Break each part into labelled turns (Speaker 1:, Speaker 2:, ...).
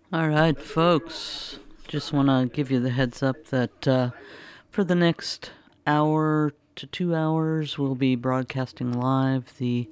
Speaker 1: All right, folks. Just want to give you the heads up that for the next hour to 2 hours, we'll be broadcasting live the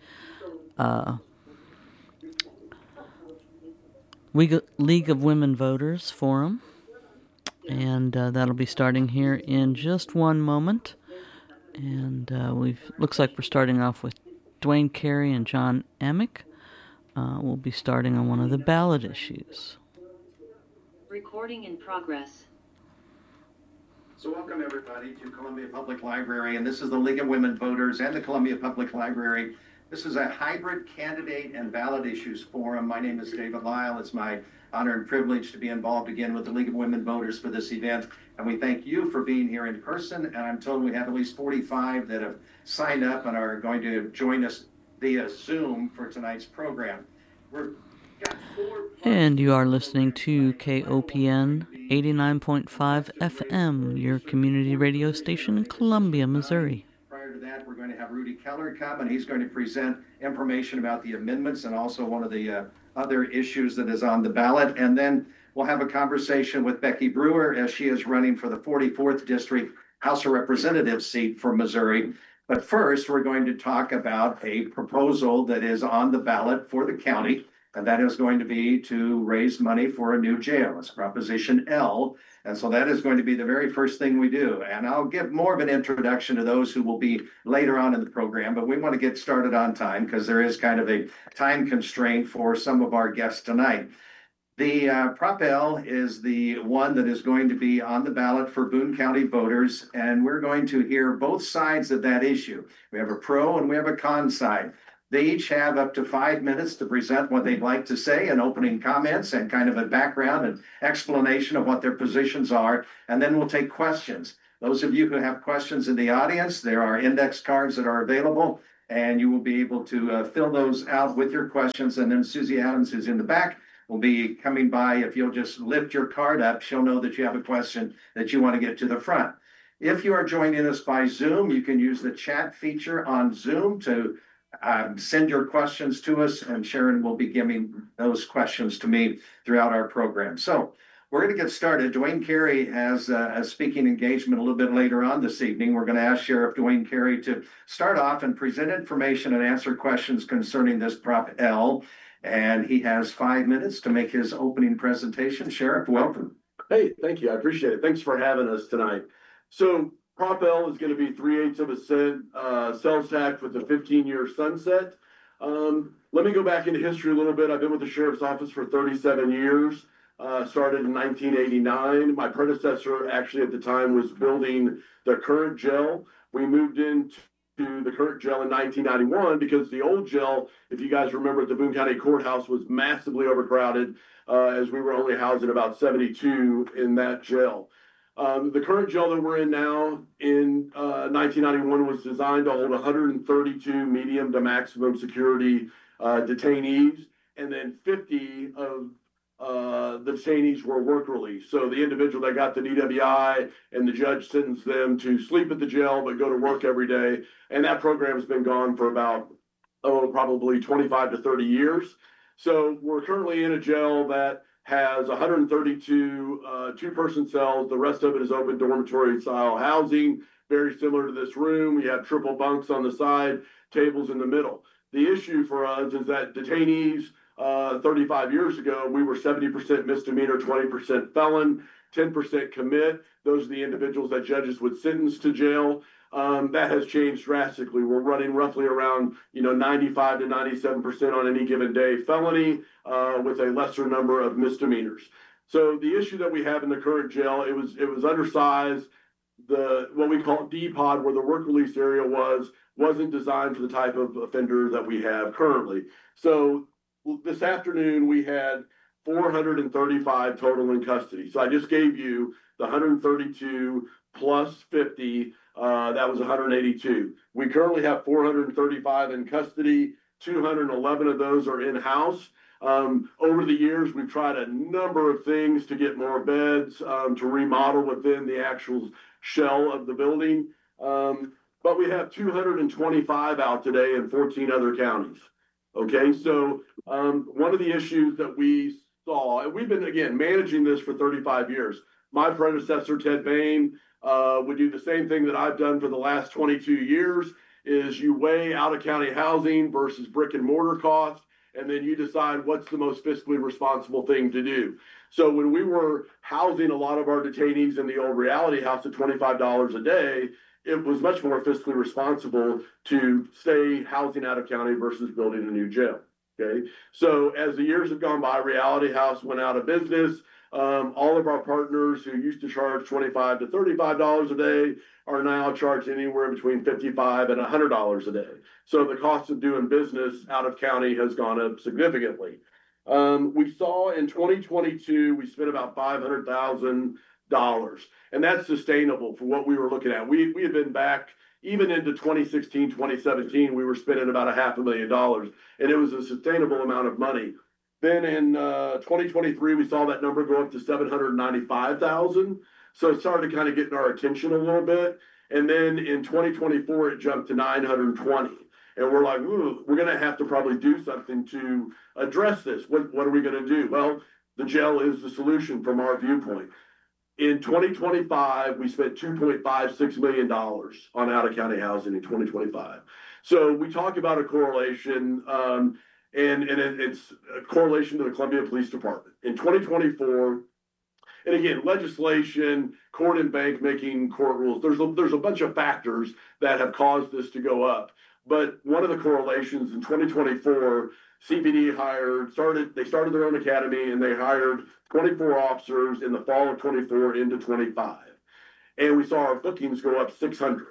Speaker 1: League of Women Voters Forum. And that'll be starting here in just one moment. And looks like we're starting off with Dwayne Carey and John Amick. We'll be starting on one of the ballot issues.
Speaker 2: Recording in progress.
Speaker 3: So welcome everybody to Columbia Public Library, and this is the League of Women Voters and the Columbia Public Library. This is a hybrid candidate and ballot issues forum. My name is David Lyle. It's my honor and privilege to be involved again with the League of Women Voters for this event. And we thank you for being here in person. And I'm told we have at least 45 that have signed up and are going to join us via Zoom for tonight's program.
Speaker 1: And you are listening to KOPN 89.5 FM, your community radio station in Columbia, Missouri.
Speaker 3: Prior to that, we're going to have Rudy Keller come, and he's going to present information about the amendments and also one of the other issues that is on the ballot. And then we'll have a conversation with Becky Brewer as she is running for the 44th District House of Representatives seat for Missouri. But first, we're going to talk about a proposal that is on the ballot for the county. And that is going to be to raise money for a new jail. It's Proposition L. And so that is going to be the very first thing we do. And I'll give more of an introduction to those who will be later on in the program, but we want to get started on time because there is kind of a time constraint for some of our guests tonight. The Prop L is the one that is going to be on the ballot for Boone County voters, and we're going to hear both sides of that issue. We have a pro and we have a con side. They each have up to 5 minutes to present what they'd like to say and opening comments and kind of a background and explanation of what their positions are. And then we'll take questions. Those of you who have questions in the audience, there are index cards that are available, and you will be able to fill those out with your questions. And then Susie Adams, who's in the back, will be coming by. If you'll just lift your card up, she'll know that you have a question that you want to get to the front. If you are joining us by Zoom, you can use the chat feature on Zoom to send your questions to us, and Sharon will be giving those questions to me throughout our program. So we're going to get started. Dwayne Carey has a speaking engagement a little bit later on this evening. We're going to ask Sheriff Dwayne Carey to start off and present information and answer questions concerning this Prop L. And he has 5 minutes to make his opening presentation. Sheriff, welcome.
Speaker 4: Hey, thank you. I appreciate it. Thanks for having us tonight. So Prop L is going to be 3/8 of a cent sales tax with a 15-year sunset. Let me go back into history a little bit. I've been with the Sheriff's Office for 37 years, started in 1989. My predecessor actually at the time was building the current jail. We moved into the current jail in 1991 because the old jail, if you guys remember, at the Boone County Courthouse was massively overcrowded as we were only housing about 72 in that jail. The current jail that we're in now in 1991 was designed to hold 132 medium to maximum security detainees, and then 50 of the detainees were work release. So the individual that got the DWI and the judge sentenced them to sleep at the jail but go to work every day. And that program has been gone for about, probably 25 to 30 years. So we're currently in a jail that has 132 two-person cells. The rest of it is open dormitory-style housing, very similar to this room. We have triple bunks on the side, tables in the middle. The issue for us is that detainees 35 years ago, we were 70% misdemeanor, 20% felon, 10% commit. Those are the individuals that judges would sentence to jail. That has changed drastically. We're running roughly around 95 to 97% on any given day felony with a lesser number of misdemeanors. So the issue that we have in the current jail, it was undersized. What we call D-pod, where the work release area wasn't designed for the type of offender that we have currently. So this afternoon we had 435 total in custody. So I just gave you the 132 plus 50. That was 182. We currently have 435 in custody. 211 of those are in-house. Over the years, we've tried a number of things to get more beds, to remodel within the actual shell of the building. But we have 225 out today in 14 other counties. Okay, so one of the issues that we saw, and we've been, again, managing this for 35 years. My predecessor, Ted Bain, would do the same thing that I've done for the last 22 years, is you weigh out-of-county housing versus brick and mortar cost, and then you decide what's the most fiscally responsible thing to do. So when we were housing a lot of our detainees in the old Reality House at $25 a day, it was much more fiscally responsible to stay housing out of county versus building a new jail. Okay, so as the years have gone by, Reality House went out of business. All of our partners who used to charge $25 to $35 a day are now charged anywhere between $55 and $100 a day. So the cost of doing business out of county has gone up significantly. We saw in 2022, we spent about $500,000, and that's sustainable for what we were looking at. We had been back even into 2016, 2017, we were spending about $500,000, and it was a sustainable amount of money. Then in 2023, we saw that number go up to $795,000. So it started kind of getting our attention a little bit. And then in 2024, it jumped to 920. And we're like, ooh, we're going to have to probably do something to address this. What are we going to do? Well, the jail is the solution from our viewpoint. In 2025, we spent $2.56 million on out-of-county housing in 2025. So we talk about a correlation, and it's a correlation to the Columbia Police Department. In 2024, and again, legislation, court and bank making court rules, there's a bunch of factors that have caused this to go up. But one of the correlations in 2024, CPD they started their own academy, and they hired 24 officers in the fall of 24 into 25. And we saw our bookings go up 600.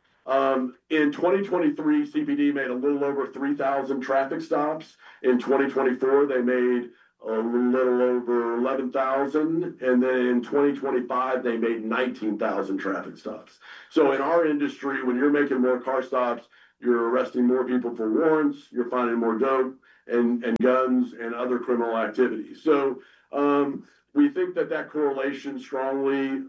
Speaker 4: In 2023, CPD made a little over 3,000 traffic stops. In 2024, they made a little over 11,000. And then in 2025, they made 19,000 traffic stops. So in our industry, when you're making more car stops, you're arresting more people for warrants, you're finding more dope and guns and other criminal activities. So we think that correlation strongly,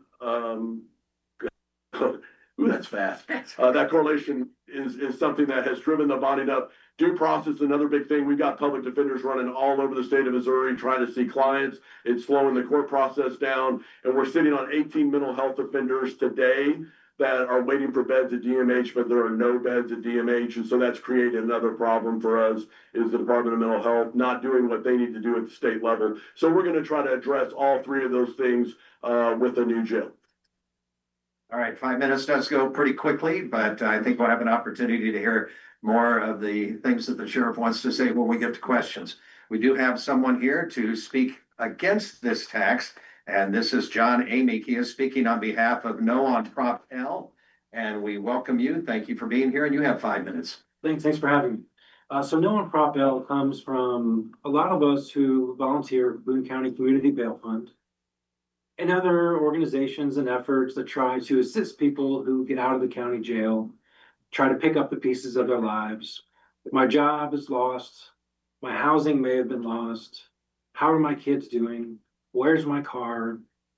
Speaker 4: that's fast. That correlation is something that has driven the bonding up. Due process, another big thing. We've got public defenders running all over the state of Missouri trying to see clients. It's slowing the court process down. And we're sitting on 18 mental health offenders today that are waiting for beds at DMH, but there are no beds at DMH. And so that's created another problem for us, is the Department of Mental Health not doing what they need to do at the state level. So we're going to try to address all three of those things with a new jail.
Speaker 3: All right, 5 minutes does go pretty quickly, but I think we'll have an opportunity to hear more of the things that the sheriff wants to say when we get to questions. We do have someone here to speak against this tax, and this is John Amick. He is speaking on behalf of No on Prop L, and we welcome you. Thank you for being here, and you have 5 minutes.
Speaker 5: Thanks for having me. So No on Prop L comes from a lot of us who volunteer at Boone County Community Bail Fund and other organizations and efforts that try to assist people who get out of the county jail, try to pick up the pieces of their lives. My job is lost. My housing may have been lost. How are my kids doing? Where's my car?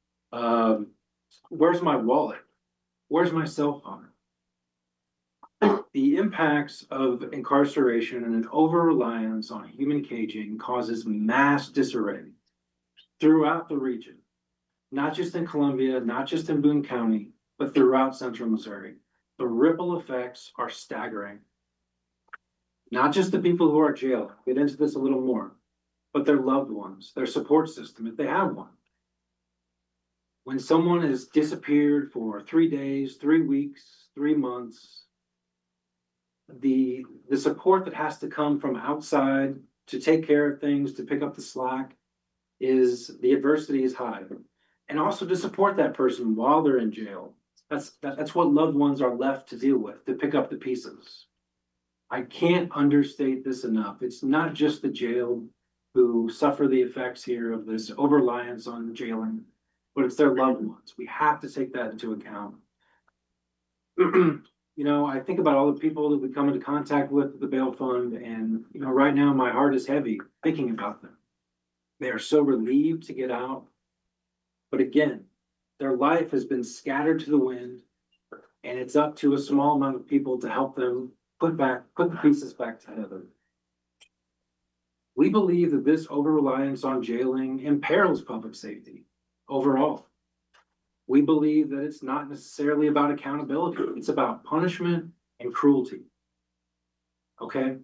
Speaker 5: Where's my wallet? Where's my cell phone? The impacts of incarceration and an over-reliance on human caging causes mass disarray throughout the region. Not just in Columbia, not just in Boone County, but throughout central Missouri. The ripple effects are staggering. Not just the people who are jailed, I'll get into this a little more, but their loved ones, their support system, if they have one. When someone has disappeared for 3 days, 3 weeks, 3 months, the support that has to come from outside to take care of things, to pick up the slack, the adversity is high. And also to support that person while they're in jail. That's what loved ones are left to deal with, to pick up the pieces. I can't understate this enough. It's not just the jail who suffer the effects here of this over-reliance on jailing, but it's their loved ones. We have to take that into account. I think about all the people that we come into contact with at the bail fund, and right now my heart is heavy thinking about them. They are so relieved to get out. But again, their life has been scattered to the wind, and it's up to a small amount of people to help them put the pieces back together. We believe that this over-reliance on jailing imperils public safety overall. We believe that it's not necessarily about accountability. It's about punishment and cruelty. Okay?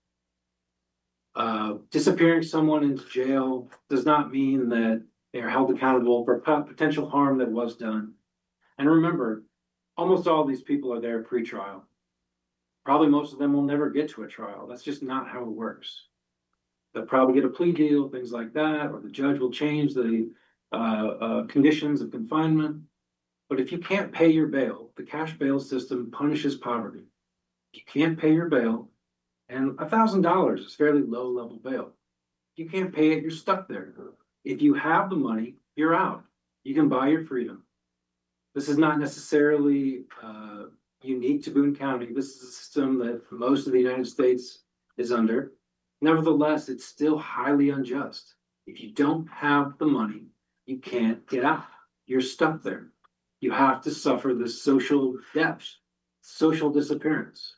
Speaker 5: Disappearing someone into jail does not mean that they're held accountable for potential harm that was done. And remember, almost all these people are there pre-trial. Probably most of them will never get to a trial. That's just not how it works. They'll probably get a plea deal, things like that, or the judge will change the conditions of confinement. But if you can't pay your bail, the cash bail system punishes poverty. If you can't pay your bail, and $1,000 is fairly low level bail. If you can't pay it, you're stuck there. If you have the money, you're out. You can buy your freedom. This is not necessarily unique to Boone County. This is a system that most of the United States is under. Nevertheless, it's still highly unjust. If you don't have the money, you can't get out. You're stuck there. You have to suffer the social death, social disappearance.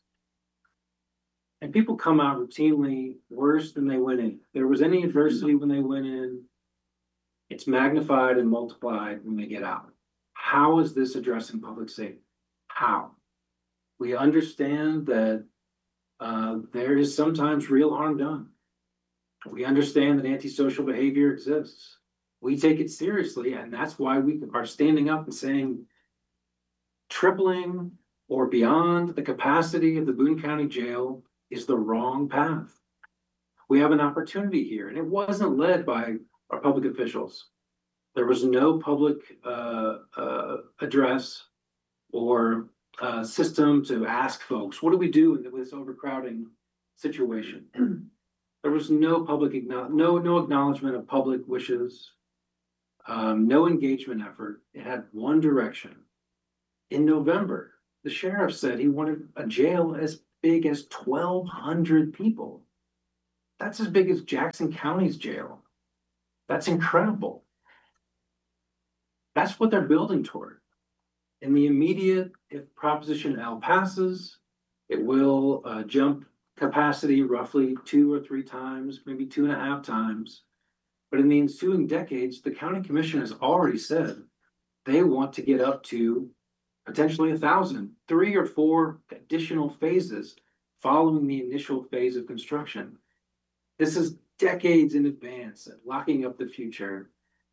Speaker 5: And people come out routinely worse than they went in. If there was any adversity when they went in, it's magnified and multiplied when they get out. How is this addressing public safety? How? We understand that there is sometimes real harm done. We understand that antisocial behavior exists. We take it seriously, and that's why we are standing up and saying tripling or beyond the capacity of the Boone County Jail is the wrong path. We have an opportunity here, and it wasn't led by our public officials. There was no public address or system to ask folks, what do we do with this overcrowding situation? There was no public no acknowledgement of public wishes, no engagement effort. It had one direction. In November, the sheriff said he wanted a jail as big as 1,200 people. That's as big as Jackson County's jail. That's incredible. That's what they're building toward. In the immediate, if Proposition L passes, it will jump capacity roughly 2 or 3 times, maybe 2.5 times. But in the ensuing decades, the county commission has already said they want to get up to potentially 1,000, 3 or 4 additional phases following the initial phase of construction. This is decades in advance and locking up the future.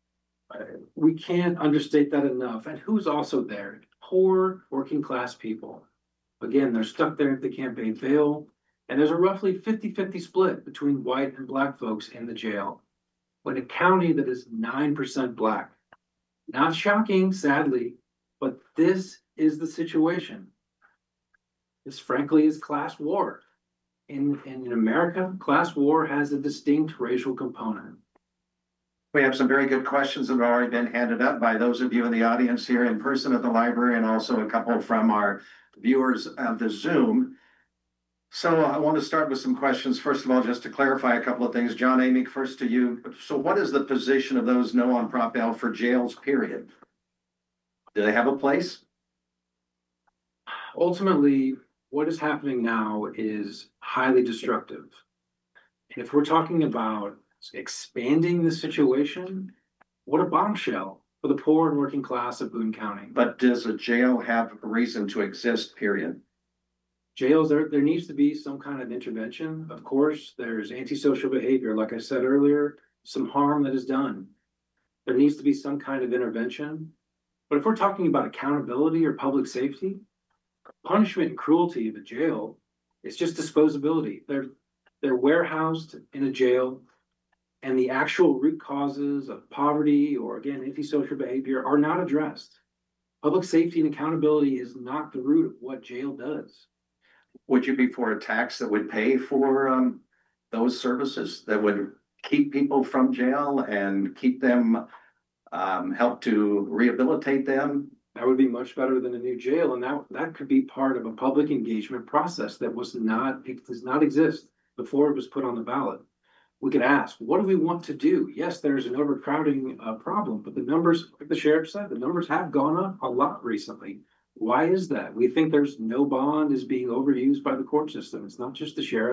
Speaker 5: We can't understate that enough. And who's also there? Poor working class people. Again, they're stuck there if they can't pay bail. And there's a roughly 50-50 split between white and black folks in the jail. When a county that is 9% black. Not shocking, sadly, but this is the situation. This frankly is class war. In America, class war has a distinct racial component.
Speaker 3: We have some very good questions that have already been handed up by those of you in the audience here in person at the library, and also a couple from our viewers of the Zoom. So I want to start with some questions. First of all, just to clarify a couple of things. John Amick, first to you. So what is the position of those no on Prop L for jails, period? Do they have a place?
Speaker 5: Ultimately, what is happening now is highly destructive. And if we're talking about expanding the situation, what a bombshell for the poor and working class of Boone County.
Speaker 3: But does a jail have a reason to exist, period?
Speaker 5: Jails, there needs to be some kind of intervention. Of course, there's antisocial behavior. Like I said earlier, some harm that is done. There needs to be some kind of intervention. But if we're talking about accountability or public safety, punishment and cruelty of a jail is just disposability. They're warehoused in a jail, and the actual root causes of poverty or, again, antisocial behavior are not addressed. Public safety and accountability is not the root of what jail does.
Speaker 3: Would you be for a tax that would pay for those services, that would keep people from jail and keep them, help to rehabilitate them?
Speaker 5: That would be much better than a new jail, and that could be part of a public engagement process that does not exist before it was put on the ballot. We could ask, what do we want to do? Yes, there's an overcrowding problem, but the numbers, like the sheriff said, the numbers have gone up a lot recently. Why is that? We think there's no bond is being overused by the court system. It's not just the sheriff.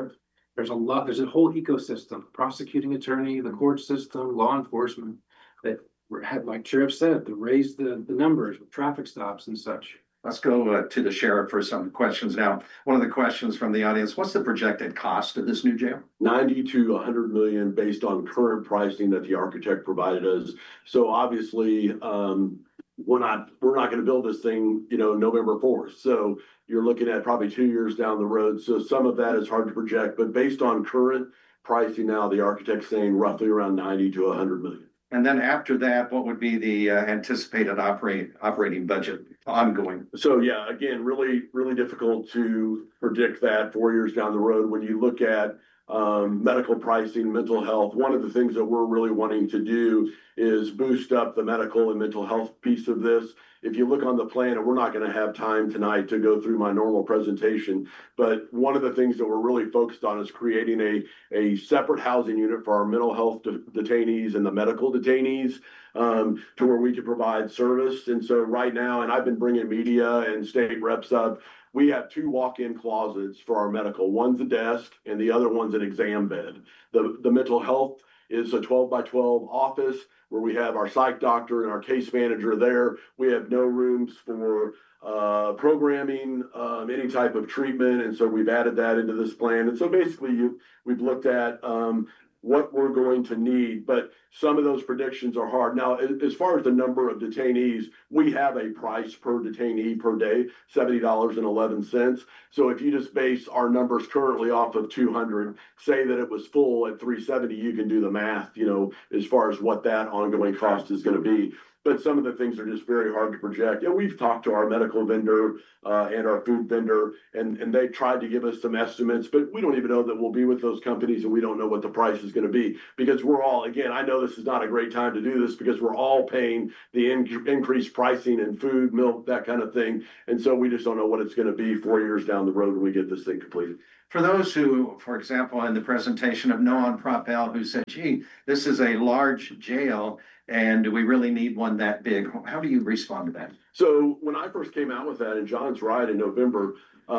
Speaker 5: there's a whole ecosystem, prosecuting attorney, the court system, law enforcement, that had, like Sheriff said, to raise the numbers with traffic stops and such.
Speaker 3: Let's go to the sheriff for some questions now. One of the questions from the audience, what's the projected cost of this new jail?
Speaker 4: 90 to 100 million based on current pricing that the architect provided us. So obviously, we're not going to build this thing, November 4th. So you're looking at probably 2 years down the road. So some of that is hard to project, but based on current pricing now, the architect's saying roughly around 90 to 100 million.
Speaker 3: And then after that, what would be the anticipated operating budget ongoing?
Speaker 4: So yeah, again, really, really difficult to predict that 4 years down the road. When you look at medical pricing, mental health, one of the things that we're really wanting to do is boost up the medical and mental health piece of this. If you look on the plan, and we're not going to have time tonight to go through my normal presentation, but one of the things that we're really focused on is creating a separate housing unit for our mental health detainees and the medical detainees, to where we can provide service. And so right now, and I've been bringing media and state reps up, we have 2 walk-in closets for our medical. One's a desk and the other one's an exam bed. The mental health is a 12 by 12 office where we have our psych doctor and our case manager there. We have no rooms for programming, any type of treatment. And so we've added that into this plan. And so basically we've looked at what we're going to need, but some of those predictions are hard. Now, as far as the number of detainees, we have a price per detainee per day, $70.11. So if you just base our numbers currently off of 200, say that it was full at 370, you can do the math, as far as what that ongoing cost is going to be. But some of the things are just very hard to project. And we've talked to our medical vendor and our food vendor, and they tried to give us some estimates, but we don't even know that we'll be with those companies, and we don't know what the price is going to be, because we're all, again, I know this is not a great time to do this because we're all paying the increased pricing in food, milk, that kind of thing. And so we just don't know what it's going to be 4 years down the road when we get this thing completed.
Speaker 3: For those who, for example, in the presentation of Noah Propel, who said, gee, this is a large jail, and do we really need one that big? How do you respond to that?
Speaker 4: So when I first came out with that, and John's right, in November,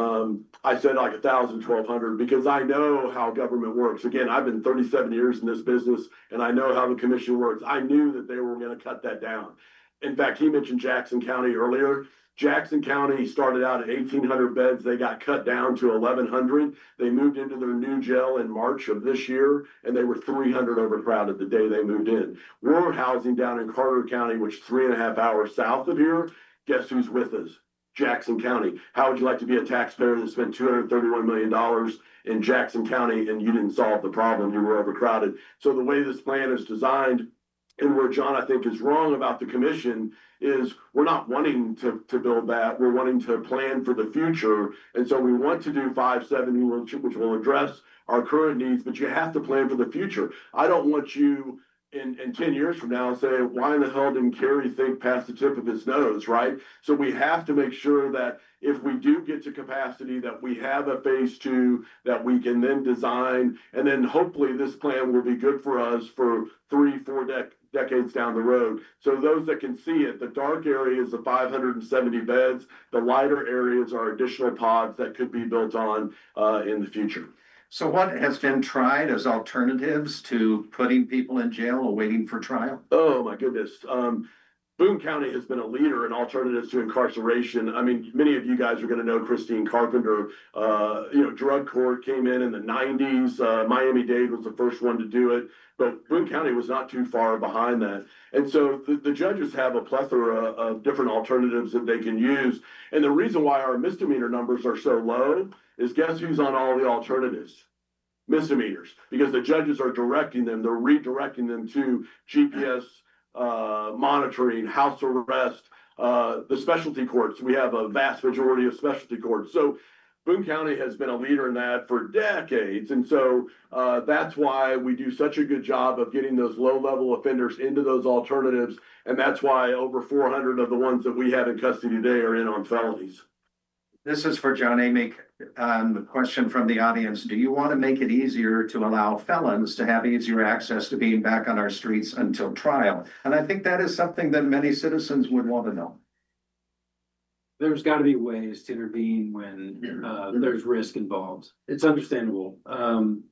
Speaker 4: I said like 1,000, 1,200, because I know how government works. Again, I've been 37 years in this business, and I know how the commission works. I knew that they were going to cut that down. In fact, he mentioned Jackson County earlier. Jackson County started out at 1,800 beds. They got cut down to 1,100. They moved into their new jail in March of this year, and they were 300 overcrowded the day they moved in. We're housing down in Carter County, which is 3.5 hours south of here. Guess who's with us? Jackson County. How would you like to be a taxpayer that spent $231 million in Jackson County and you didn't solve the problem? You were overcrowded. So the way this plan is designed, and where John, I think, is wrong about the commission, is we're not wanting to build that. We're wanting to plan for the future. And so we want to do 570, which will address our current needs, but you have to plan for the future. I don't want you in 10 years from now say, why in the hell didn't Kerry think past the tip of his nose, right? So we have to make sure that if we do get to capacity, that we have a phase 2 that we can then design, and then hopefully this plan will be good for us for 3-4 decades down the road. So those that can see it, the dark area is the 570 beds. The lighter areas are additional pods that could be built on in the future.
Speaker 3: So what has been tried as alternatives to putting people in jail awaiting for trial?
Speaker 4: Oh my goodness. Boone County has been a leader in alternatives to incarceration. I mean, many of you guys are going to know Christine Carpenter. Drug court came in the 90s. Miami-Dade was the first one to do it, but Boone County was not too far behind that. And so the judges have a plethora of different alternatives that they can use. And the reason why our misdemeanor numbers are so low is guess who's on all the alternatives? Misdemeanors, because the judges are directing them, they're redirecting them to GPS monitoring, house arrest, the specialty courts. We have a vast majority of specialty courts. So Boone County has been a leader in that for decades. And so that's why we do such a good job of getting those low-level offenders into those alternatives. And that's why over 400 of the ones that we have in custody today are in on felonies.
Speaker 3: This is for John Amick. The question from the audience, do you want to make it easier to allow felons to have easier access to being back on our streets until trial? And I think that is something that many citizens would want to know.
Speaker 5: There's got to be ways to intervene when there's risk involved. It's understandable.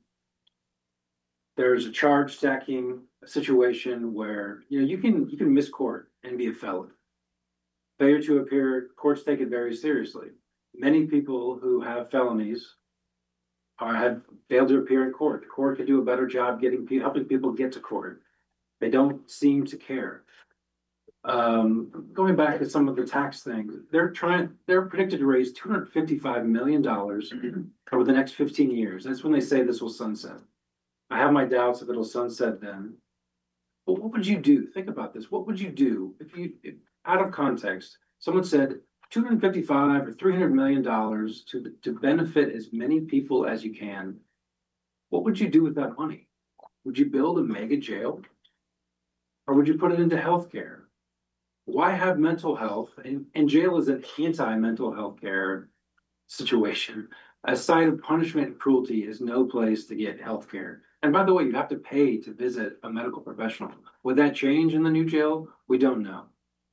Speaker 5: there's a charge stacking situation where, you can miss court and be a felon. Failure to appear, courts take it very seriously. Many people who have felonies have failed to appear in court. The court could do a better job helping people get to court. They don't seem to care. Going back to some of the tax things, they're predicted to raise $255 million over the next 15 years. That's when they say this will sunset. I have my doubts if it'll sunset then. But what would you do? Think about this. What would you do if out of context, someone said $255 or $300 million to benefit as many people as you can? What would you do with that money? Would you build a mega jail? Or would you put it into healthcare? Why have mental health? And jail is an anti-mental health care situation. A site of punishment and cruelty is no place to get health care. And by the way, you have to pay to visit a medical professional. Would that change in the new jail? We don't know.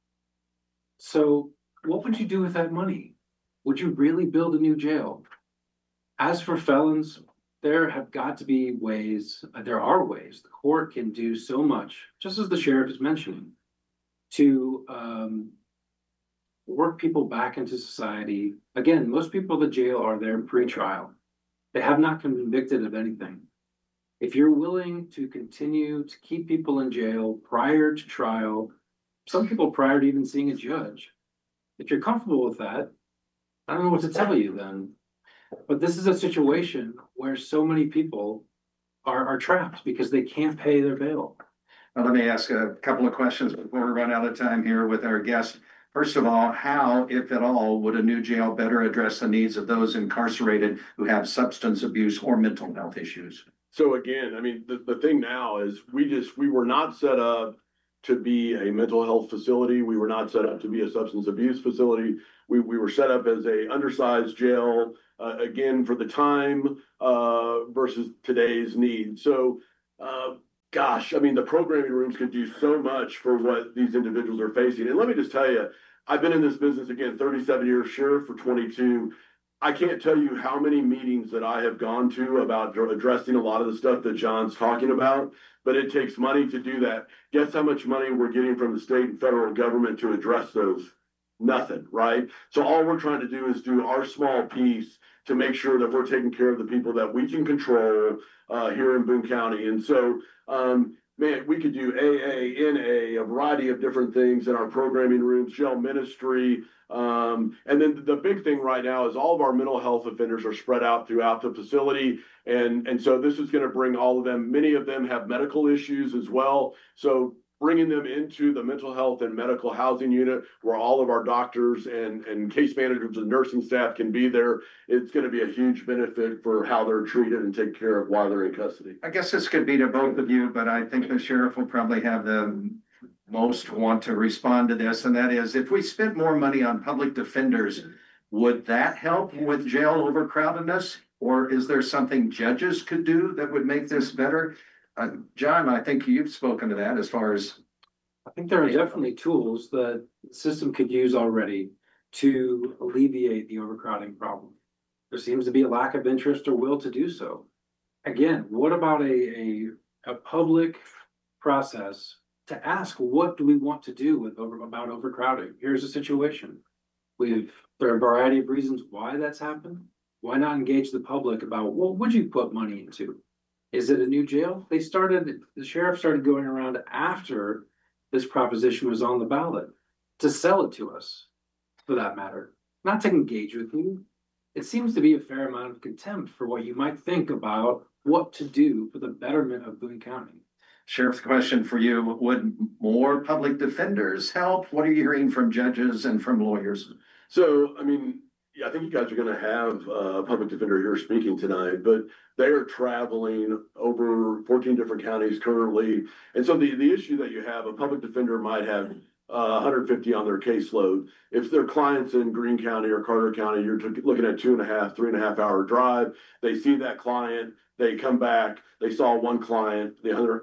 Speaker 5: So what would you do with that money? Would you really build a new jail? As for felons, there have got to be ways, there are ways the court can do so much, just as the sheriff is mentioning, to work people back into society. Again, most people in the jail are there pre-trial. They have not been convicted of anything. If you're willing to continue to keep people in jail prior to trial, some people prior to even seeing a judge, if you're comfortable with that, I don't know what to tell you then. But this is a situation where so many people are trapped because they can't pay their bail.
Speaker 3: Now, let me ask a couple of questions before we run out of time here with our guest. First of all, how, if at all, would a new jail better address the needs of those incarcerated who have substance abuse or mental health issues?
Speaker 4: So again, I mean, the thing now is we were not set up to be a mental health facility. We were not set up to be a substance abuse facility. We were set up as a undersized jail, again, for the time versus today's need. So, gosh, I mean, the programming rooms could do so much for what these individuals are facing. And let me just tell you, I've been in this business, again, 37 years, sheriff for 22. I can't tell you how many meetings that I have gone to about addressing a lot of the stuff that John's talking about, but it takes money to do that. Guess how much money we're getting from the state and federal government to address those? Nothing, right? So all we're trying to do is do our small piece to make sure that we're taking care of the people that we can control here in Boone County. And so, man, we could do AA, NA, a variety of different things in our programming rooms, jail ministry. And then the big thing right now is all of our mental health offenders are spread out throughout the facility. And so this is going to bring all of them. Many of them have medical issues as well. So bringing them into the mental health and medical housing unit where all of our doctors and case managers and nursing staff can be there, it's going to be a huge benefit for how they're treated and taken care of while they're in custody.
Speaker 3: I guess this could be to both of you, but I think the sheriff will probably have the most want to respond to this. And that is, if we spent more money on public defenders, would that help with jail overcrowdedness? Or is there something judges could do that would make this better? John, I think you've spoken to that as far as.
Speaker 5: I think there are definitely tools that the system could use already to alleviate the overcrowding problem. There seems to be a lack of interest or will to do so. Again, what about a public process to ask, what do we want to do about overcrowding? Here's the situation. There are a variety of reasons why that's happened. Why not engage the public about what would you put money into? Is it a new jail? The sheriff started going around after this proposition was on the ballot to sell it to us, for that matter, not to engage with you. It seems to be a fair amount of contempt for what you might think about what to do for the betterment of Boone County.
Speaker 3: Sheriff's question for you, would more public defenders help? What are you hearing from judges and from lawyers?
Speaker 4: So, I mean, I think you guys are going to have a public defender here speaking tonight, but they are traveling over 14 different counties currently. And so the issue that you have, a public defender might have 150 on their caseload. If their client's in Greene County or Carter County, you're looking at 3.5 hour drive. They see that client, they come back, they saw one client, the other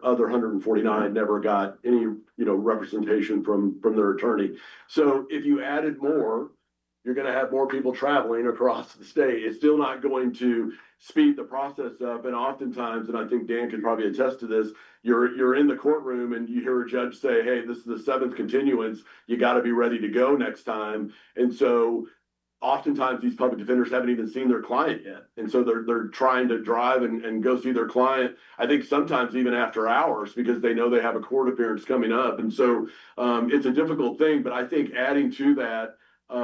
Speaker 4: 149 never got any, representation from their attorney. So if you added more, you're going to have more people traveling across the state. It's still not going to speed the process up. And oftentimes, and I think Dan can probably attest to this, you're in the courtroom and you hear a judge say, hey, this is the seventh continuance. You got to be ready to go next time. And so oftentimes these public defenders haven't even seen their client yet. And so they're trying to drive and go see their client, I think sometimes even after hours, because they know they have a court appearance coming up. And so it's a difficult thing, but I think adding to that,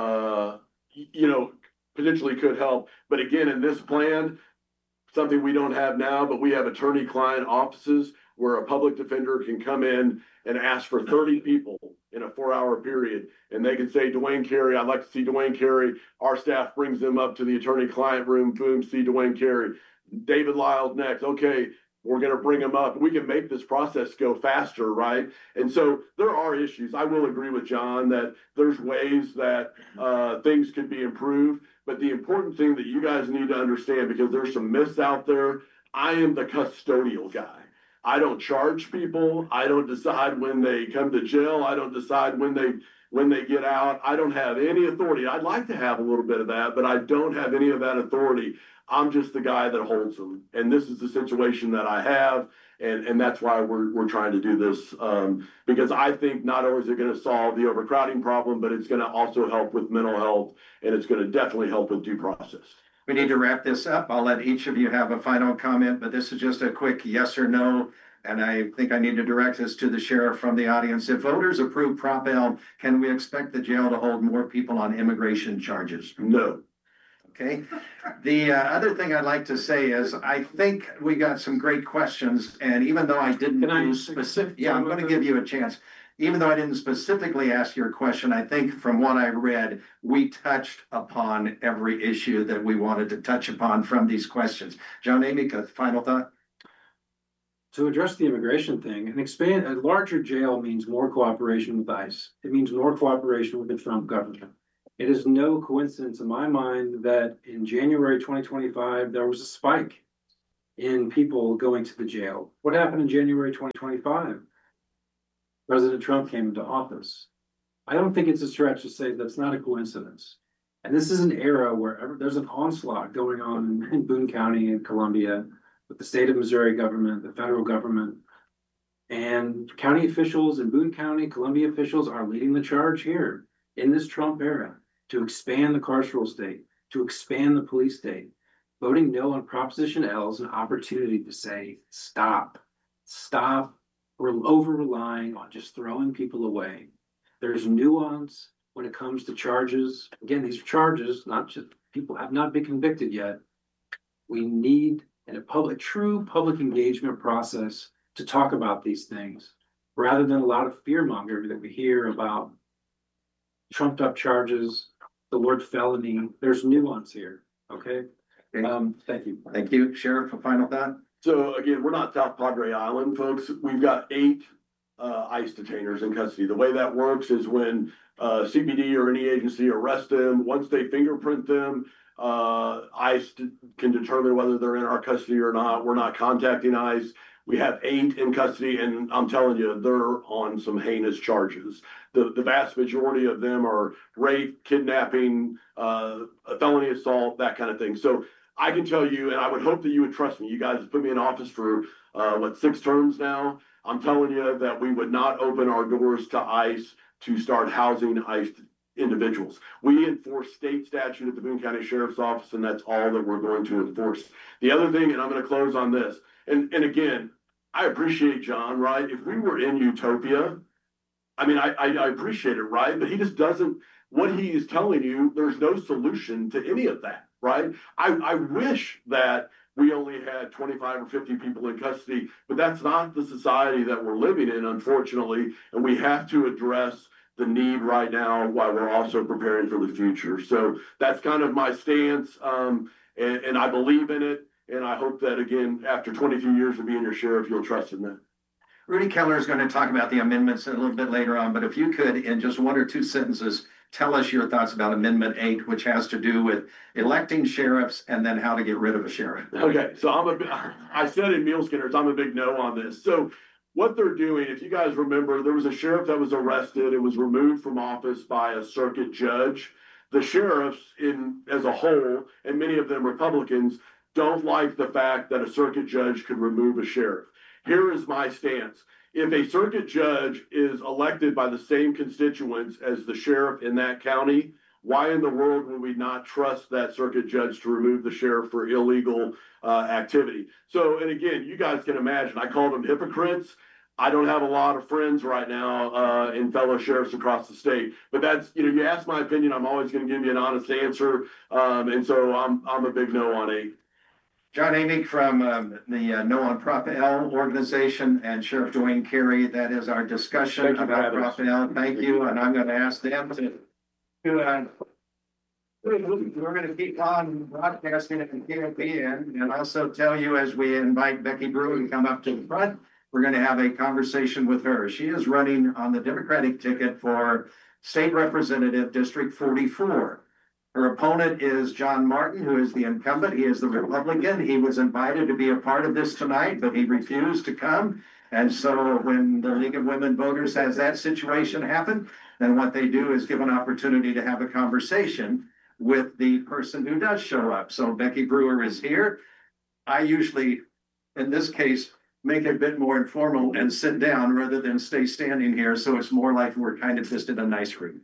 Speaker 4: potentially could help. But again, in this plan, something we don't have now, but we have attorney-client offices where a public defender can come in and ask for 30 people in a 4-hour period. And they can say, Dwayne Carey, I'd like to see Dwayne Carey. Our staff brings them up to the attorney-client room, boom, see Dwayne Carey. David Lyle's next. Okay, we're going to bring them up. We can make this process go faster, right? And so there are issues. I will agree with John that there's ways that things could be improved. But the important thing that you guys need to understand, because there's some myths out there, I am the custodial guy. I don't charge people. I don't decide when they come to jail. I don't decide when they get out. I don't have any authority. I'd like to have a little bit of that, but I don't have any of that authority. I'm just the guy that holds them. And this is the situation that I have. And that's why we're trying to do this, because I think not only is it going to solve the overcrowding problem, but it's going to also help with mental health, and it's going to definitely help with due process.
Speaker 3: We need to wrap this up. I'll let each of you have a final comment, but this is just a quick yes or no. And I think I need to direct this to the sheriff from the audience. If voters approve Prop L, can we expect the jail to hold more people on immigration charges?
Speaker 4: No.
Speaker 3: Okay. The other thing I'd like to say is I think we got some great questions. And even though I didn't do specific, yeah, I'm going to give you a chance. Even though I didn't specifically ask your question, I think from what I read, we touched upon every issue that we wanted to touch upon from these questions. John Amick, a final thought?
Speaker 5: To address the immigration thing, a larger jail means more cooperation with ICE. It means more cooperation with the Trump government. It is no coincidence in my mind that in January 2025, there was a spike in people going to the jail. What happened in January 2025? President Trump came into office. I don't think it's a stretch to say that's not a coincidence. And this is an era where there's an onslaught going on in Boone County and Columbia with the state of Missouri government, the federal government, and county officials in Boone County, Columbia officials are leading the charge here in this Trump era to expand the carceral state, to expand the police state. Voting no on Proposition L is an opportunity to say, stop. We're over-relying on just throwing people away. There's nuance when it comes to charges. Again, these are charges, not just people have not been convicted yet. We need true public engagement process to talk about these things, rather than a lot of fear-mongering that we hear about trumped up charges, the word felony. There's nuance here, okay? Thank you.
Speaker 3: Thank you. Sheriff, a final thought?
Speaker 4: So again, we're not South Padre Island, folks. We've got 8 ICE detainers in custody. The way that works is when CPD or any agency arrests them, once they fingerprint them, ICE can determine whether they're in our custody or not. We're not contacting ICE. We have 8 in custody, and I'm telling you, they're on some heinous charges. The vast majority of them are rape, kidnapping, felony assault, that kind of thing. So I can tell you, and I would hope that you would trust me. You guys have put me in office for 6 terms now. I'm telling you that we would not open our doors to ICE to start housing ICE individuals. We enforce state statute at the Boone County Sheriff's Office, and that's all that we're going to enforce. The other thing, and I'm going to close on this, and again, I appreciate John, right? If we were in utopia, I mean, I appreciate it, right? But he just doesn't, what he is telling you, there's no solution to any of that, right? I wish that we only had 25 or 50 people in custody, but that's not the society that we're living in, unfortunately, and we have to address the need right now while we're also preparing for the future. So that's kind of my stance, and I believe in it, and I hope that, again, after 22 years of being your sheriff, you'll trust in that.
Speaker 3: Rudy Keller is going to talk about the amendments a little bit later on, but if you could, in just 1 or 2 sentences, tell us your thoughts about Amendment 8, which has to do with electing sheriffs and then how to get rid of a sheriff.
Speaker 4: Okay, so I said in Meal Skinners, I'm a big no on this. So what they're doing, if you guys remember, there was a sheriff that was arrested. It was removed from office by a circuit judge. The sheriffs as a whole, and many of them Republicans, don't like the fact that a circuit judge could remove a sheriff. Here is my stance. If a circuit judge is elected by the same constituents as the sheriff in that county, why in the world would we not trust that circuit judge to remove the sheriff for illegal activity? So, and again, you guys can imagine, I call them hypocrites. I don't have a lot of friends right now in fellow sheriffs across the state, but that's, you ask my opinion, I'm always going to give you an honest answer. And so I'm a big no on 8.
Speaker 3: John Amick from the No on Prop L organization and Sheriff Dwayne Carey. That is our discussion about Prop L. Thank you. And I'm going to ask them we're going to keep on broadcasting it in KOPN and also tell you as we invite Becky Brewer to come up to the front, we're going to have a conversation with her. She is running on the Democratic ticket for State Representative District 44. Her opponent is John Martin, who is the incumbent. He is the Republican. He was invited to be a part of this tonight, but he refused to come. And so when the League of Women Voters has that situation happen, then what they do is give an opportunity to have a conversation with the person who does show up. So Becky Brewer is here. I usually, in this case, make it a bit more informal and sit down rather than stay standing here. So it's more like we're kind of just in a nice room.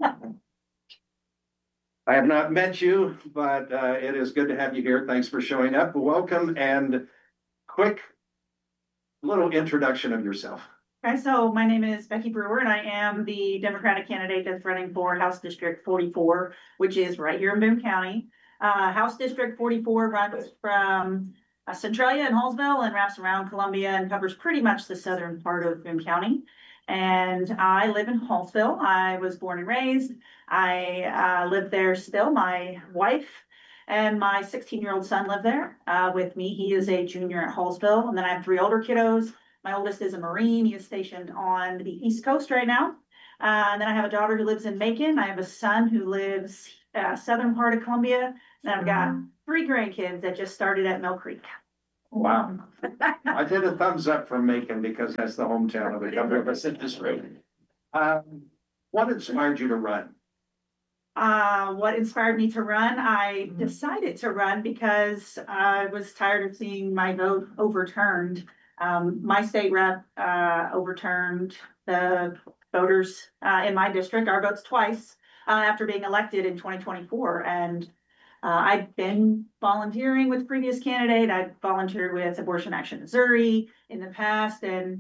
Speaker 3: I have not met you, but it is good to have you here. Thanks for showing up. Welcome, and quick little introduction of yourself.
Speaker 6: Okay, so my name is Becky Brewer, and I am the Democratic candidate that's running for House District 44, which is right here in Boone County. House District 44 runs from Centralia and Hallsville and wraps around Columbia and covers pretty much the southern part of Boone County. And I live in Hallsville. I was born and raised. I live there still. My wife and my 16-year-old son live there with me. He is a junior at Hallsville. And then I have 3 older kiddos. My oldest is a Marine. He is stationed on the East Coast right now. And then I have a daughter who lives in Macon. I have a son who lives southern part of Columbia. And I've got 3 grandkids that just started at Mill Creek.
Speaker 3: Wow. I did a thumbs up for Macon because that's the hometown of a couple of us in this room. What inspired you to run?
Speaker 6: What inspired me to run? I decided to run because I was tired of seeing my vote overturned. My state rep overturned the voters in my district, our votes twice, after being elected in 2024. And I've been volunteering with the previous candidate. I volunteered with Abortion Action Missouri in the past, and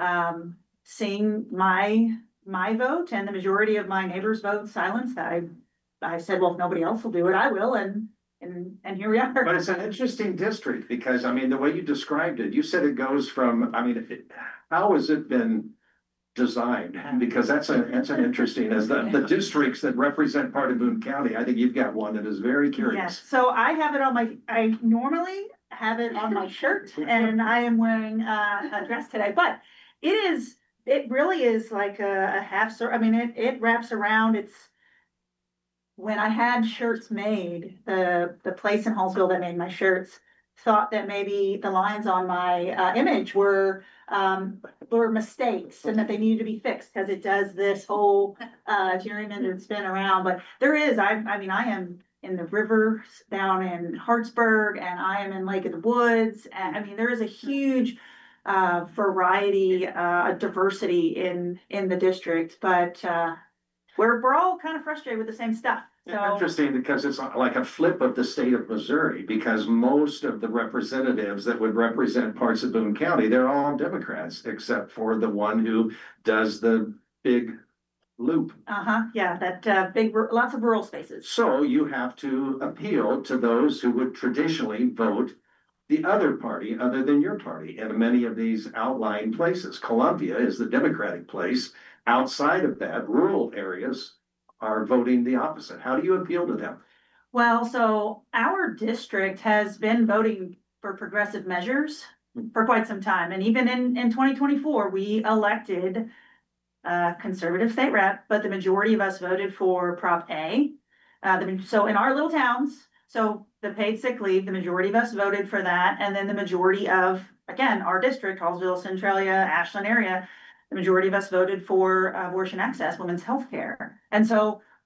Speaker 6: seeing my vote and the majority of my neighbors' vote silenced, I said, well, if nobody else will do it, I will, and here we are.
Speaker 3: But it's an interesting district because, I mean, the way you described it, you said it goes from, I mean, how has it been designed? Because that's an interesting, as the districts that represent part of Boone County, I think you've got one that is very curious.
Speaker 6: Yes, so I have it on I normally have it on my shirt, and I am wearing a dress today, but it really is like a half circle. I mean, it wraps around. It's when I had shirts made, the place in Hallsville that made my shirts thought that maybe the lines on my image were mistakes and that they needed to be fixed because it does this whole gerrymandered spin around. But there is, I mean, I am in the river down in Hartsburg, and I am in Lake of the Woods. And I mean, there is a huge variety, diversity in the district, but we're all kind of frustrated with the same stuff.
Speaker 3: So interesting because it's like a flip of the state of Missouri, because most of the representatives that would represent parts of Boone County, they're all Democrats, except for the one who does the big loop.
Speaker 6: Yeah, that lots of rural spaces.
Speaker 3: So you have to appeal to those who would traditionally vote the other party other than your party in many of these outlying places. Columbia is the Democratic place. Outside of that, rural areas are voting the opposite. How do you appeal to them?
Speaker 6: Well, so our district has been voting for progressive measures for quite some time. And even in 2024, we elected a conservative state rep, but the majority of us voted for Prop A. So in our little towns, so the paid sick leave, the majority of us voted for that. And then the majority of, again, our district, Hallsville, Centralia, Ashland area, the majority of us voted for abortion access, women's health care. And so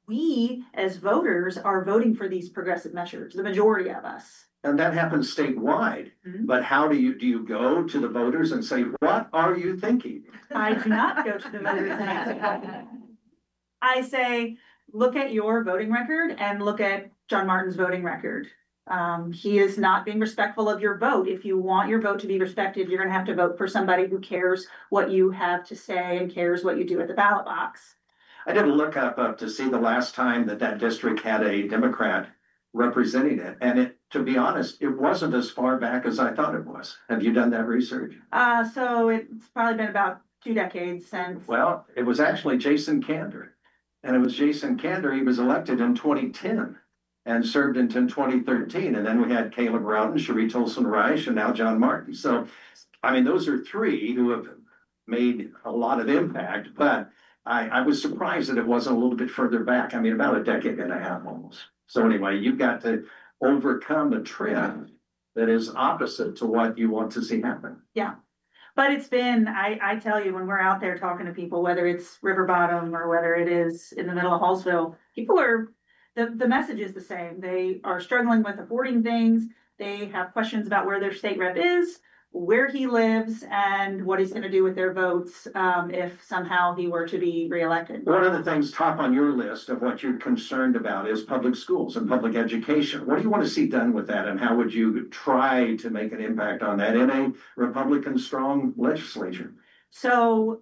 Speaker 6: we as voters are voting for these progressive measures, the majority of us.
Speaker 3: And that happens statewide.
Speaker 6: Mhm.
Speaker 3: But how do you go to the voters and say, what are you thinking?
Speaker 6: I do not go to the voters and ask. I say, look at your voting record and look at John Martin's voting record. He is not being respectful of your vote. If you want your vote to be respected, you're gonna have to vote for somebody who cares what you have to say and cares what you do at the ballot box.
Speaker 3: I did a look up to see the last time that district had a Democrat representing it. And to be honest, it wasn't as far back as I thought it was. Have you done that research?
Speaker 6: So it's probably been about 2 decades since.
Speaker 3: Well, it was actually Jason Kander. And it was Jason Kander, he was elected in 2010 and served until 2013. And then we had Caleb Rowden, Cherie Tolson Reich, and now John Martin. So, I mean, those are 3 who have made a lot of impact, but I was surprised that it wasn't a little bit further back. I mean, about a decade and a half almost. So anyway, you've got to overcome a trend that is opposite to what you want to see happen.
Speaker 6: Yeah. But it's been, I tell you, when we're out there talking to people, whether it's River Bottom or whether it is in the middle of Hallsville, people are, the message is the same. They are struggling with affording things. They have questions about where their state rep is, where he lives, and what he's gonna do with their votes, if somehow he were to be reelected.
Speaker 3: One of the things top on your list of what you're concerned about is public schools and public education. What do you want to see done with that, and how would you try to make an impact on that in a Republican strong legislature?
Speaker 6: So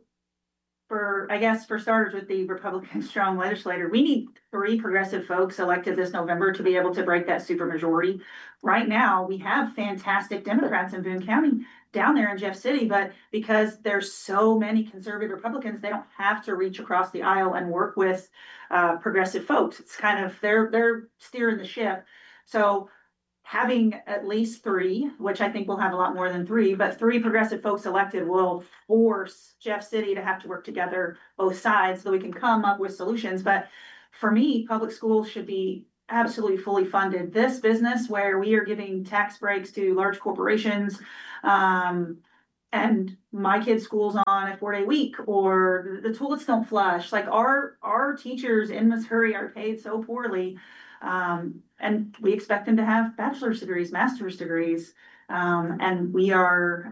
Speaker 6: for starters, with the Republican strong legislator, we need 3 progressive folks elected this November to be able to break that supermajority. Right now, we have fantastic Democrats in Boone County down there in Jeff City, but because there's so many conservative Republicans, they don't have to reach across the aisle and work with progressive folks. It's kind of, they're steering the ship. So having at least 3, which I think we'll have a lot more than 3, but 3 progressive folks elected will force Jeff City to have to work together, both sides, so we can come up with solutions. But for me, public schools should be absolutely fully funded. This business where we are giving tax breaks to large corporations, and my kid's school's on a 4-day week, or the toilets don't flush. Like our teachers in Missouri are paid so poorly. And we expect them to have bachelor's degrees, master's degrees. And we're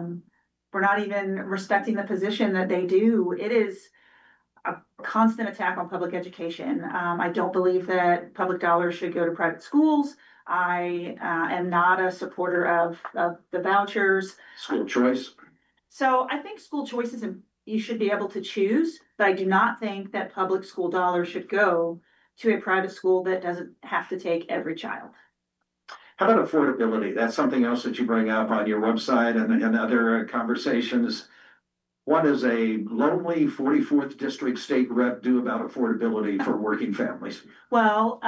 Speaker 6: not even respecting the position that they do. It is a constant attack on public education. I don't believe that public dollars should go to private schools. I am not a supporter of the vouchers.
Speaker 3: School choice.
Speaker 6: So I think school choices, you should be able to choose, but I do not think that public school dollars should go to a private school that doesn't have to take every child.
Speaker 3: How about affordability? That's something else that you bring up on your website and other conversations. What does a lonely 44th district state rep do about affordability for working families?
Speaker 6: Well,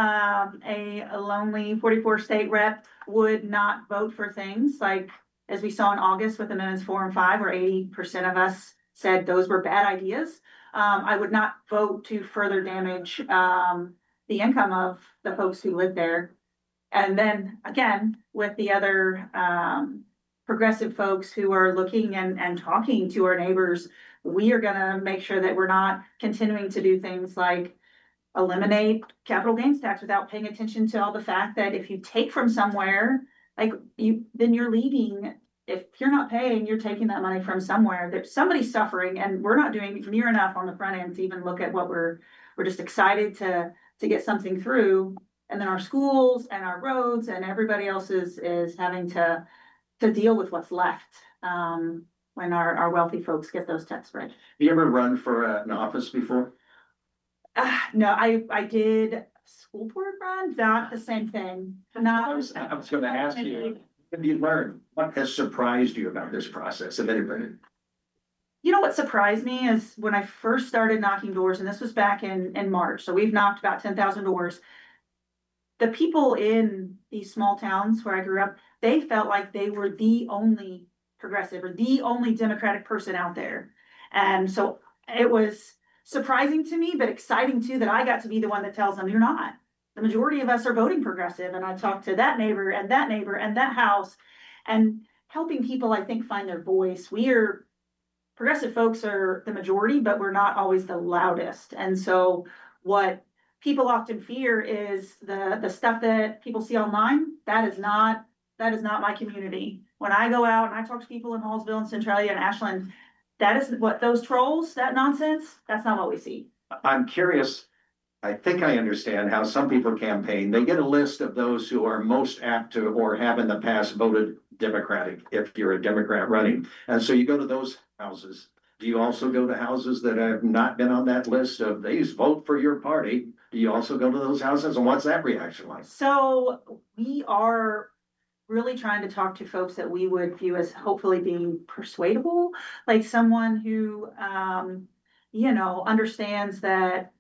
Speaker 6: a lonely 44 state rep would not vote for things like, as we saw in August with Amendments 4 and 5, where 80% of us said those were bad ideas. I would not vote to further damage the income of the folks who live there. And then again, with the other progressive folks who are looking and talking to our neighbors, we are gonna make sure that we're not continuing to do things like eliminate capital gains tax without paying attention to all the fact that if you take from somewhere, then you're leaving. If you're not paying, you're taking that money from somewhere. There's somebody's suffering, and we're not doing near enough on the front end to even look at what we're just excited to get something through. And then our schools and our roads and everybody else is having to deal with what's left when our wealthy folks get those tax breaks.
Speaker 3: Have you ever run for an office before?
Speaker 6: No, I did a school board run, not the same thing.
Speaker 3: I was going to ask you, what have you learned? What has surprised you about this process, if anything?
Speaker 6: You know what surprised me is when I first started knocking doors, and this was back in March, so we've knocked about 10,000 doors. The people in these small towns where I grew up, they felt like they were the only progressive or the only Democratic person out there. And so it was surprising to me, but exciting too, that I got to be the one that tells them you're not. The majority of us are voting progressive. And I talked to that neighbor and that neighbor and that house, and helping people, I think, find their voice. Progressive folks are the majority, but we're not always the loudest. And so what people often fear is the stuff that people see online. That is not my community. When I go out and I talk to people in Hallsville and Centralia and Ashland, that is what those trolls, that nonsense, that's not what we see.
Speaker 3: I'm curious, I think I understand how some people campaign. They get a list of those who are most apt to or have in the past voted Democratic, if you're a Democrat running. And so you go to those houses. Do you also go to houses that have not been on that list of these vote for your party? Do you also go to those houses? And what's that reaction like?
Speaker 6: So we are really trying to talk to folks that we would view as hopefully being persuadable, like someone who, understands that,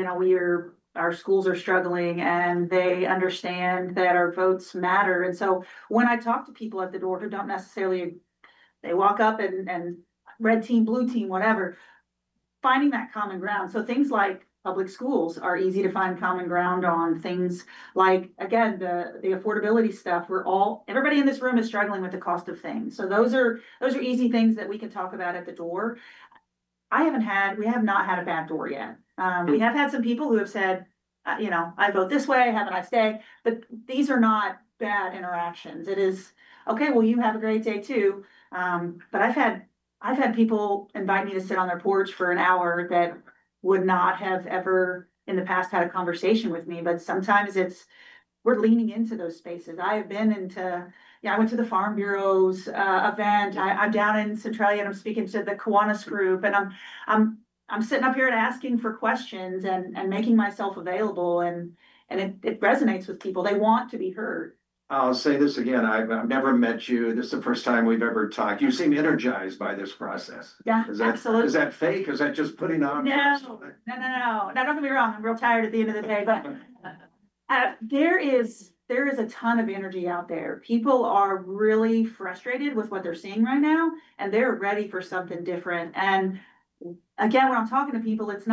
Speaker 6: our schools are struggling and they understand that our votes matter. And so when I talk to people at the door who don't necessarily, they walk up and red team, blue team, whatever, finding that common ground. So things like public schools are easy to find common ground on. Things like, again, the affordability stuff. Everybody in this room is struggling with the cost of things. So those are easy things that we can talk about at the door. We have not had a bad door yet. We have had some people who have said, I vote this way, have a nice day, but these are not bad interactions. It is, okay, well, you have a great day too. But I've had people invite me to sit on their porch for an hour that would not have ever in the past had a conversation with me, but sometimes we're leaning into those spaces. I have been I went to the Farm Bureau's event. I'm down in Centralia and I'm speaking to the Kiwanis group, and I'm sitting up here and asking for questions and making myself available, and it resonates with people. They want to be heard.
Speaker 3: I'll say this again. I've never met you. This is the first time we've ever talked. You seem energized by this process.
Speaker 6: Yeah, absolutely.
Speaker 3: Is that fake? Is that just putting on?
Speaker 6: No. Now, don't get me wrong. I'm real tired at the end of the day, but there is a ton of energy out there. People are really frustrated with what they're seeing right now, and they're ready for something different. And again, when I'm talking to people, it's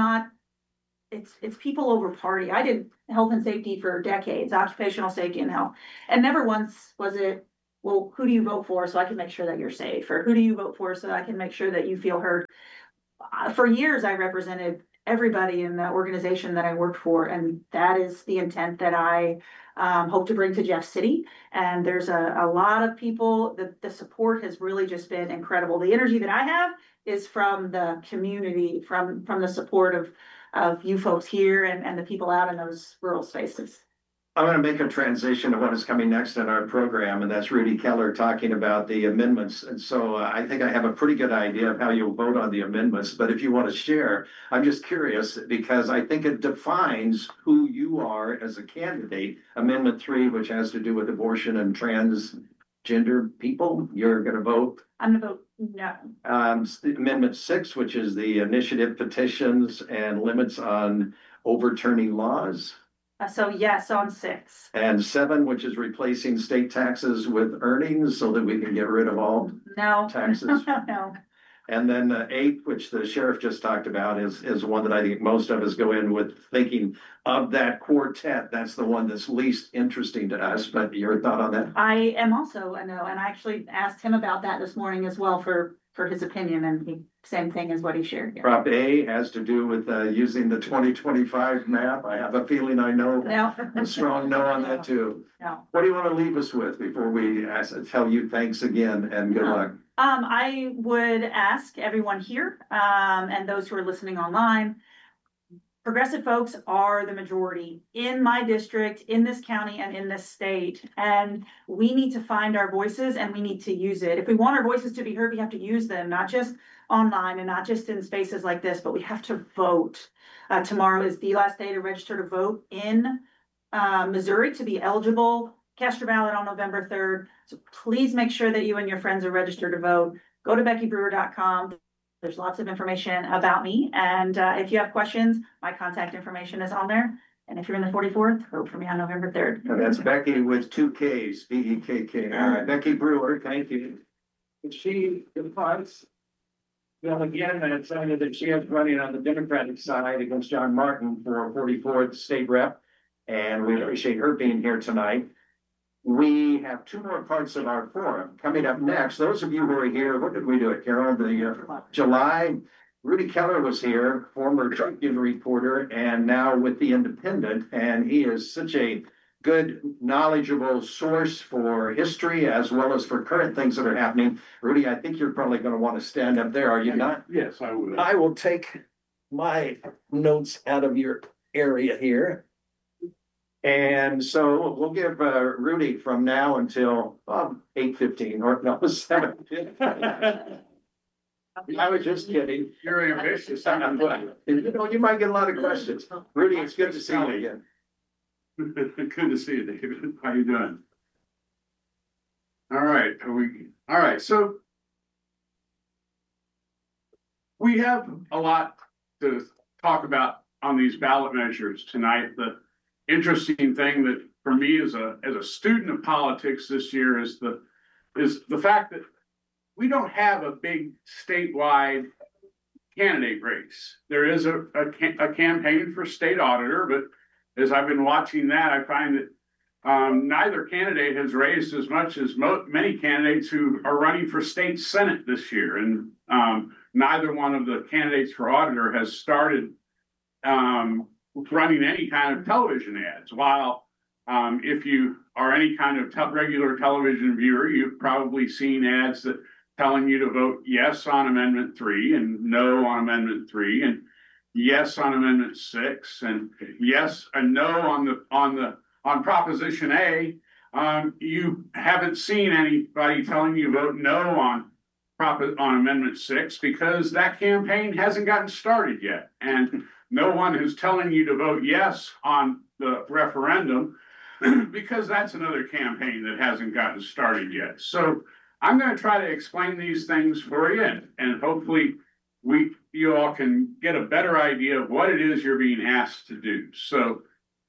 Speaker 6: people over party. I did health and safety for decades, occupational safety and health. And never once was it, well, who do you vote for so I can make sure that you're safe? Or who do you vote for so I can make sure that you feel heard? For years, I represented everybody in the organization that I worked for. And that is the intent that I hope to bring to Jeff City. And there's a lot of people, the support has really just been incredible. The energy that I have is from the community, from the support of you folks here and the people out in those rural spaces.
Speaker 3: I'm going to make a transition to what is coming next in our program, and that's Rudy Keller talking about the amendments. And so I think I have a pretty good idea of how you'll vote on the amendments. But if you want to share, I'm just curious because I think it defines who you are as a candidate. Amendment 3, which has to do with abortion and transgender people, you're going to vote?
Speaker 6: I'm going to vote no.
Speaker 3: Amendment 6, which is the initiative petitions and limits on overturning laws.
Speaker 6: So yes, on 6.
Speaker 3: And 7, which is replacing state taxes with earnings so that we can get rid of all
Speaker 6: No.
Speaker 3: taxes.
Speaker 6: No.
Speaker 3: And then 8, which the sheriff just talked about, is one that I think most of us go in with thinking of that quartet. That's the one that's least interesting to us. But your thought on that?
Speaker 6: I am also a no, and I actually asked him about that this morning as well for his opinion, and same thing as what he shared here.
Speaker 3: Prop A has to do with using the 2025 map. I have a feeling I know
Speaker 6: No.
Speaker 3: a strong no on that too.
Speaker 6: No.
Speaker 3: What do you want to leave us with before we tell you thanks again and good luck?
Speaker 6: I would ask everyone here and those who are listening online, progressive folks are the majority in my district, in this county, and in this state. And we need to find our voices and we need to use it. If we want our voices to be heard, we have to use them, not just online and not just in spaces like this, but we have to vote. Tomorrow is the last day to register to vote in Missouri to be eligible. Cast your ballot on November 3rd. So please make sure that you and your friends are registered to vote. Go to beckybrewer.com. There's lots of information about me. And if you have questions, my contact information is on there. And if you're in the 44th, vote for me on November 3rd.
Speaker 3: And that's Becky with 2 Ks, B-E-K-K. All right, Becky Brewer, thank you. She defines, well, again, and it's saying that she is running on the Democratic side against John Martin for 44th state rep. And we appreciate her being here tonight. We have 2 more parts of our forum coming up next. Those of you who are here, what did we do it, Carol? The July Rudy Keller was here, former Tribune reporter, and now with the Independent, and he is such a good, knowledgeable source for history as well as for current things that are happening. Rudy, I think you're probably going to want to stand up there, are you not?
Speaker 7: Yes, I would.
Speaker 3: I will take my notes out of your area here. And so we'll give Rudy from now until 8:15 or no, 7. I was just kidding.
Speaker 7: You're ambitious.
Speaker 3: You might get a lot of questions. Rudy, it's good to see you again.
Speaker 7: Good to see you, David. How you doing? All right, all right, so we have a lot to talk about on these ballot measures tonight. The interesting thing that for me as a student of politics this year is the fact that we don't have a big statewide candidate race. There is a campaign for state auditor, but as I've been watching that, I find that neither candidate has raised as much as many candidates who are running for state senate this year. And neither one of the candidates for auditor has started running any kind of television ads. While if you are any kind of regular television viewer, you've probably seen ads that telling you to vote yes on Amendment 3 and no on Amendment 3 and yes on Amendment 6 and yes and no on Proposition A. You haven't seen anybody telling you vote no on Amendment 6 because that campaign hasn't gotten started yet, and no one is telling you to vote yes on the referendum because that's another campaign that hasn't gotten started yet. So I'm going to try to explain these things for you, and hopefully you all can get a better idea of what it is you're being asked to do. So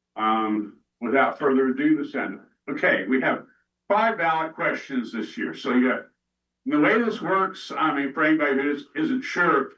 Speaker 7: without further ado, the Senate. Okay, we have 5 ballot questions this year. So the way this works, I mean, for anybody who isn't sure,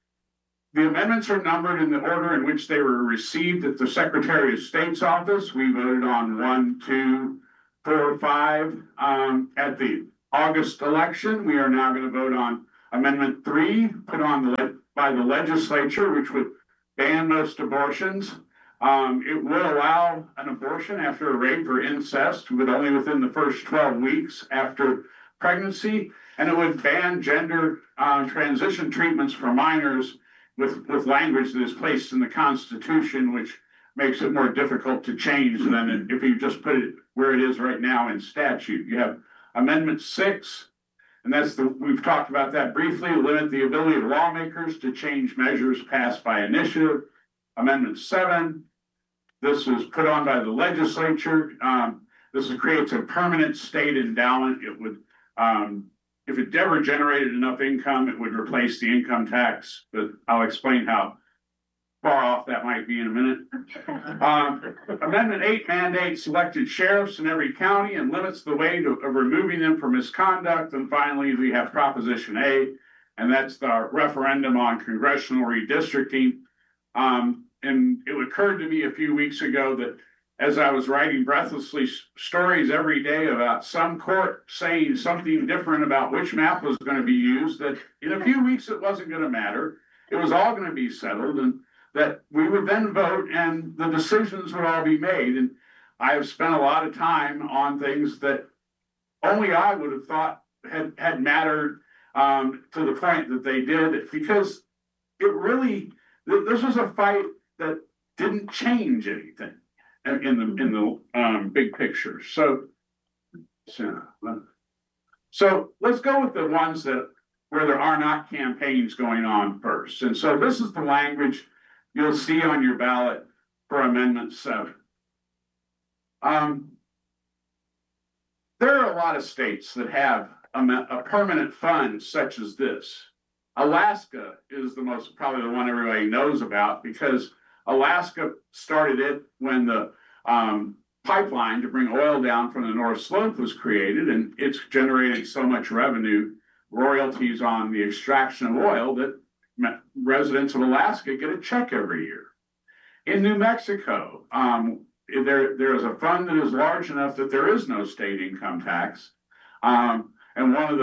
Speaker 7: the amendments are numbered in the order in which they were received at the Secretary of State's office. We voted on 1, 2, 4, 5 at the August election. We are now going to vote on Amendment 3 put on by the legislature, which would ban most abortions. It will allow an abortion after a rape or incest, but only within the first 12 weeks after pregnancy, and it would ban gender transition treatments for minors with language that is placed in the Constitution, which makes it more difficult to change than if you just put it where it is right now in statute. You have Amendment 6, and we've talked about that briefly, limit the ability of lawmakers to change measures passed by initiative. Amendment 7, this was put on by the legislature. This creates a permanent state endowment. It would, if it ever generated enough income, it would replace the income tax, but I'll explain how far off that might be in a minute. Amendment 8 mandates elected sheriffs in every county and limits the way of removing them for misconduct. And finally, we have Proposition A, and that's the referendum on congressional redistricting. And it occurred to me a few weeks ago that as I was writing breathlessly stories every day about some court saying something different about which map was going to be used, that in a few weeks it wasn't going to matter. It was all going to be settled, and that we would then vote and the decisions would all be made. And I have spent a lot of time on things that only I would have thought had mattered to the point that they did, because it really, this was a fight that didn't change anything in the big picture. So let's go with the ones where there are not campaigns going on first. And so this is the language you'll see on your ballot for Amendment 7. There are a lot of states that have a permanent fund such as this. Alaska is probably the one everybody knows about, because Alaska started it when the pipeline to bring oil down from the North Slope was created, and it's generating so much revenue, royalties on the extraction of oil, that residents of Alaska get a check every year. In New Mexico, there is a fund that is large enough that there is no state income tax. And one of the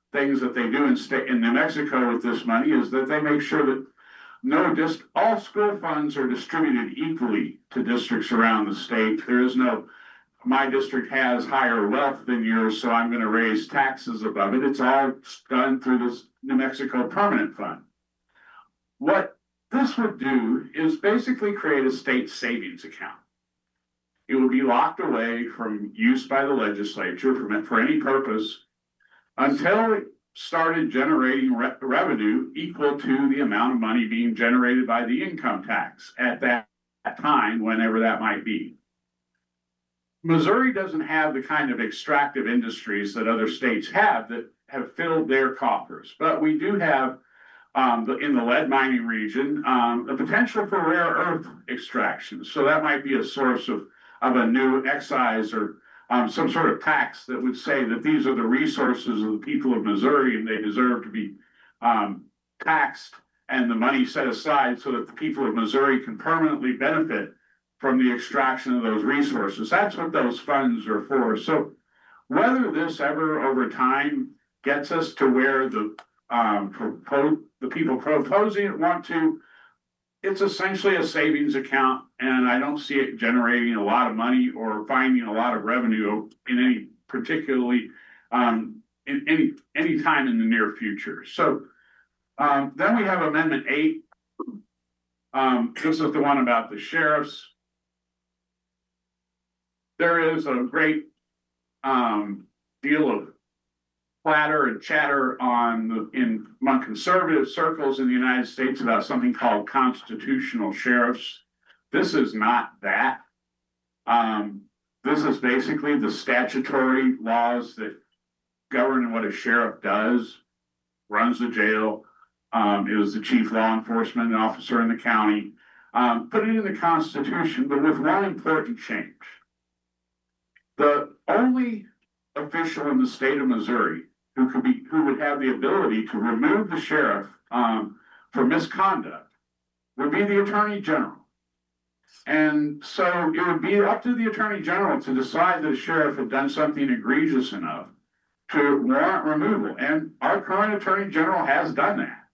Speaker 7: things that they do in New Mexico with this money is that they make sure that all school funds are distributed equally to districts around the state. There is no, my district has higher wealth than yours, so I'm going to raise taxes above it. It's all done through this New Mexico Permanent Fund. What this would do is basically create a state savings account. It would be locked away from use by the legislature for any purpose until it started generating revenue equal to the amount of money being generated by the income tax at that time, whenever that might be. Missouri doesn't have the kind of extractive industries that other states have that have filled their coffers, but we do have in the lead mining region the potential for rare earth extraction. So that might be a source of a new excise or some sort of tax that would say that these are the resources of the people of Missouri and they deserve to be taxed and the money set aside so that the people of Missouri can permanently benefit from the extraction of those resources. That's what those funds are for. So whether this ever over time gets us to where the people proposing it want to, it's essentially a savings account, and I don't see it generating a lot of money or finding a lot of revenue in any particularly in any time in the near future. So then we have Amendment 8. This is the one about the sheriffs. There is a great deal of clatter and chatter among conservative circles in the United States about something called constitutional sheriffs. This is not that. This is basically the statutory laws that govern what a sheriff does, runs the jail, is the chief law enforcement officer in the county. Put it in the Constitution, but with one important change. The only official in the state of Missouri who would have the ability to remove the sheriff for misconduct would be the Attorney General. And so it would be up to the Attorney General to decide that a sheriff had done something egregious enough to warrant removal. And our current Attorney General has done that.